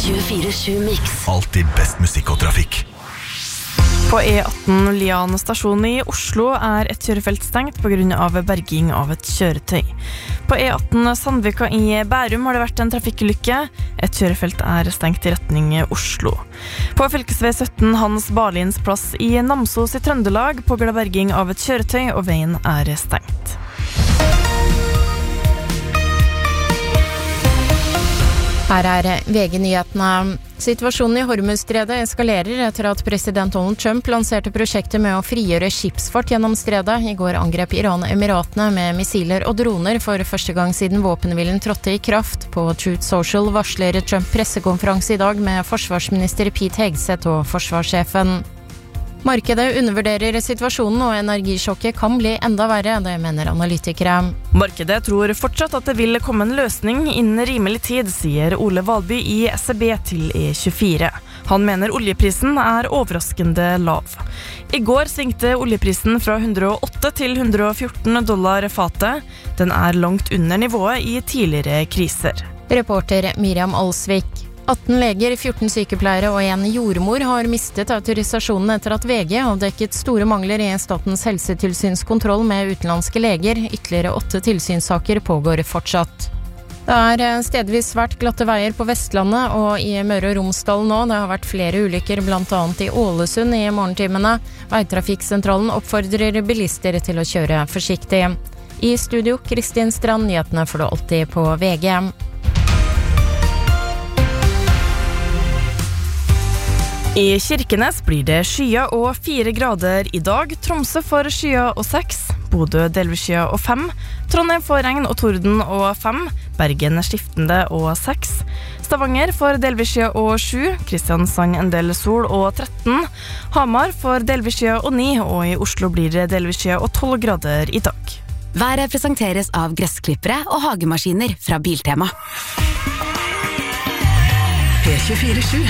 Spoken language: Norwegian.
24/7 Mix. Alltid best musikk og trafikk. På E18 Lian stasjon i Oslo et kjørefelt stengt på grunn av berging av et kjøretøy. På E18 Sandvika i Bærum har det vært en trafikkulykke. Et kjørefelt stengt i retning Oslo. På fylkesvei 17 Hans Barlins plass i Namsos i Trøndelag pågår det berging av et kjøretøy, og veien stengt. Her VG-nyhetene. Situasjonen i Hormuzstredet eskalerer etter at president Donald Trump lanserte prosjektet med å frigjøre skipsfart gjennom stredet. I går angrep Iran Emiratene med missiler og droner for første gang siden våpenhvilen trådte i kraft. På Truth Social varsler Trump pressekonferanse i dag med forsvarsminister Pete Hegseth og forsvarssjefen. Markedet undervurderer situasjonen, og energisjokket kan bli enda verre, det mener analytikere. Markedet tror fortsatt at det vil komme en løsning innen rimelig tid, sier Ole Valby i SEB til E24. Han mener oljeprisen overraskende lav. I går svingte oljeprisen fra 108 til 114 dollar fatet. Den langt under nivået i tidligere kriser. Reporter Miriam Alsvik. 18 leger, 14 sykepleiere og en jordmor har mistet autorisasjonen etter at VG avdekket store mangler i Statens helsetilsynskontroll med utenlandske leger. Ytterligere 8 tilsynssaker pågår fortsatt. Det stedvis svært glatte veier på Vestlandet og i Møre og Romsdal nå. Det har vært flere ulykker, blant annet i Ålesund i morgentimene. Veitrafikksentralen oppfordrer bilister til å kjøre forsiktig. I studio, Kristin Strand, nyhetene får du alltid på VG. I Kirkenes blir det skya og 4 grader i dag. Tromsø får skya og 6, Bodø delvis skya og 5, Trondheim får regn og torden og 5, Bergen skiftende og 6, Stavanger får delvis skya og 7, Kristiansand en del sol og 13, Hamar får delvis skya og 9, og i Oslo blir det delvis skya og 12 grader i dag. Været presenteres av gressklippere og hagemaskiner fra Biltema. P24/7